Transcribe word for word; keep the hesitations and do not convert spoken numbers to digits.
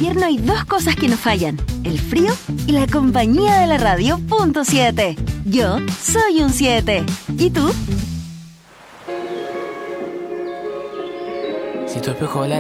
invierno hay dos cosas que no fallan: el frío y la compañía de la radio punto siete. Yo soy un siete. ¿Y tú? Si tu espejo hablara